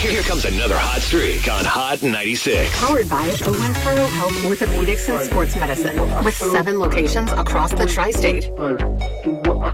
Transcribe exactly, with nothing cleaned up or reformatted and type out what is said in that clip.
Here comes another hot streak on Hot ninety-six. Powered by Owensboro Health Orthopedics and Sports Medicine with seven locations across the tri-state.